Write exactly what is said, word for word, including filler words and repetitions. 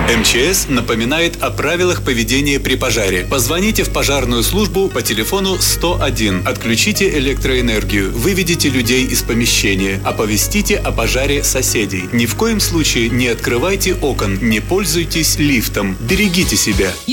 эм че эс напоминает о правилах поведения при пожаре. Позвоните в пожарную службу по телефону сто один. Отключите электроэнергию, выведите людей из помещения, оповестите о пожаре соседей. Ни в коем случае не открывайте окон, не пользуйтесь лифтом. Берегите себя.